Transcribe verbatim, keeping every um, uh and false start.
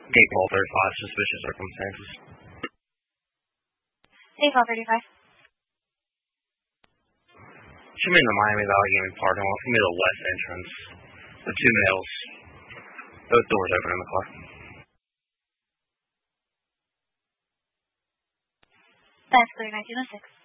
Gate Paul thirty-five, suspicious circumstances. Gate Paul thirty-five. Should be in the Miami Valley Gaming parking lot. Should be the west entrance. The two males. Both doors open in the car. That's clear, nineteen oh six.